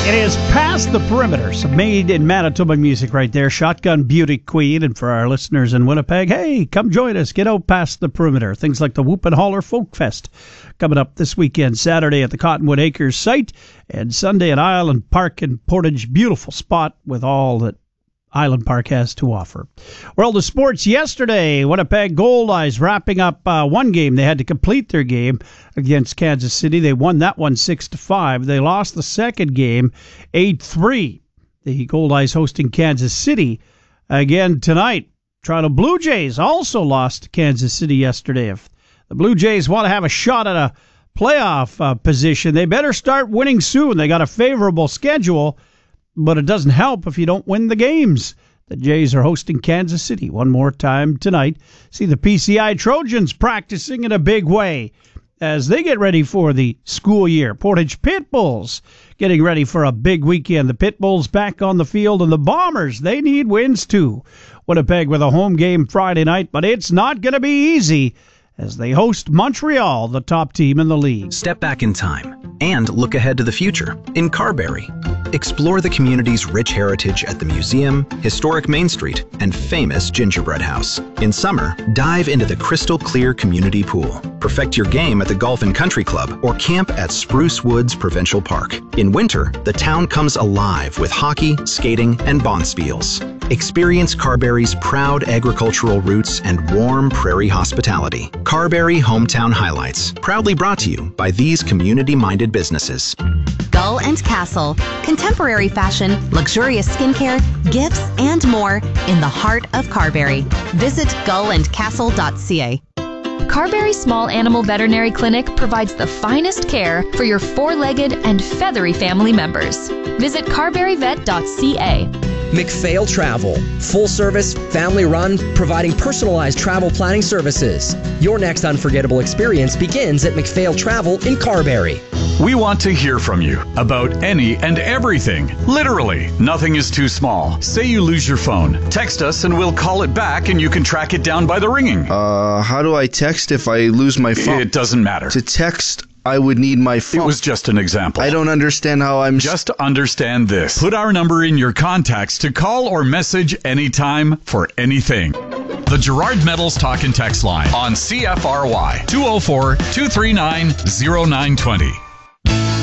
It is Past the Perimeter, some made in Manitoba music right there. Shotgun Beauty Queen. And for our listeners in Winnipeg, hey, come join us. Get out past the perimeter. Things like the Whoop and Holler Folk Fest coming up this weekend, Saturday at the Cottonwood Acres site and Sunday at Island Park in Portage. Beautiful spot with all that Island Park has to offer. World of sports yesterday. Winnipeg Goldeyes wrapping up one game. They had to complete their game against Kansas City. They won that one 6-5. They lost the second game 8-3. The Goldeyes hosting Kansas City again tonight. Toronto Blue Jays also lost to Kansas City yesterday. If the Blue Jays want to have a shot at a playoff position, they better start winning soon. They got a favorable schedule, but it doesn't help if you don't win the games. The Jays are hosting Kansas City one more time tonight. See the PCI Trojans practicing in a big way as they get ready for the school year. Portage Pitbulls getting ready for a big weekend. The Pitbulls back on the field, and the Bombers, they need wins too. Winnipeg with a home game Friday night, but it's not going to be easy as they host Montreal, the top team in the league. Step back in time and look ahead to the future in Carberry. Explore the community's rich heritage at the museum, historic Main Street, and famous Gingerbread House. In summer, dive into the crystal clear community pool. Perfect your game at the Golf and Country Club or camp at Spruce Woods Provincial Park. In winter, the town comes alive with hockey, skating, and bonspiels. Experience Carberry's proud agricultural roots and warm prairie hospitality. Carberry Hometown Highlights, proudly brought to you by these community-minded businesses. Gull and Castle, contemporary fashion, luxurious skincare, gifts, and more in the heart of Carberry. Visit gullandcastle.ca. Carberry Small Animal Veterinary Clinic provides the finest care for your four-legged and feathery family members. Visit carberryvet.ca. McPhail Travel, full service, family run, providing personalized travel planning services. Your next unforgettable experience begins at McPhail Travel in Carberry. We want to hear from you about any and everything. Literally, nothing is too small. Say you lose your phone. Text us and we'll call it back and you can track it down by the ringing. How do I text if I lose my phone? It doesn't matter. To text, I would need my phone. It was just an example. I don't understand how I'm... Just understand this. Put our number in your contacts to call or message anytime for anything. The Gerard Metals Talk and Text line on CFRY 204-239-0920.